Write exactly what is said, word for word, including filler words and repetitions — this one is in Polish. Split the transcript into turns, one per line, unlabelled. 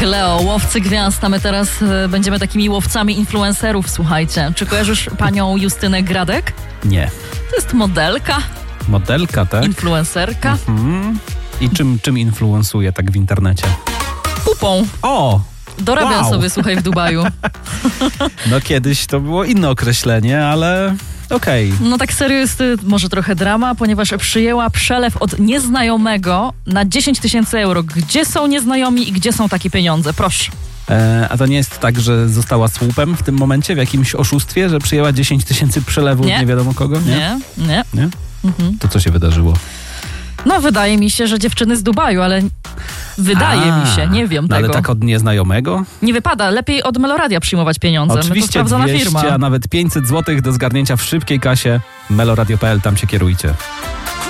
Cleo, łowcy gwiazd, a my teraz y, będziemy takimi łowcami influencerów, słuchajcie. Czy kojarzysz panią Justynę Gradek?
Nie.
To jest modelka.
Modelka, tak?
Influencerka.
Mhm. I czym, czym influencuje tak w internecie?
Pupą.
O!
Dorabia
wow.
sobie, słuchaj, w Dubaju.
No kiedyś to było inne określenie, ale okej. Okay.
No tak serio jest y, może trochę drama, ponieważ przyjęła przelew od nieznajomego na dziesięć tysięcy euro. Gdzie są nieznajomi i gdzie są takie pieniądze? Proszę.
E, a to nie jest tak, że została słupem w tym momencie, w jakimś oszustwie, że przyjęła dziesięć tysięcy przelewu
nie.
od nie wiadomo kogo? Nie.
Nie, nie.
nie?
Mhm.
To co się wydarzyło?
No wydaje mi się, że dziewczyny z Dubaju, ale wydaje
A,
mi się, nie wiem
no
tego.
Ale tak od nieznajomego?
Nie wypada, lepiej od Meloradia przyjmować pieniądze.
Oczywiście
My to sprawdzona
dwieście,
firma.
a nawet pięćset złotych do zgarnięcia w szybkiej kasie. Meloradio kropka p l, tam się kierujcie.